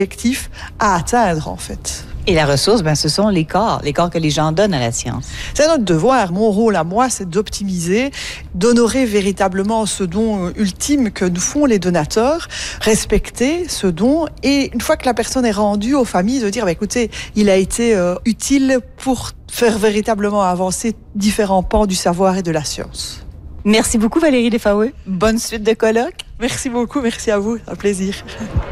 objectif à atteindre en fait. Et la ressource, ce sont les corps que les gens donnent à la science. C'est notre devoir. Mon rôle à moi, c'est d'optimiser, d'honorer véritablement ce don ultime que nous font les donateurs, respecter ce don et une fois que la personne est rendue aux familles, de dire écoutez, il a été utile pour faire véritablement avancer différents pans du savoir et de la science. Merci beaucoup Valérie Desfaouët. Bonne suite de colloque. Merci beaucoup, merci à vous, un plaisir.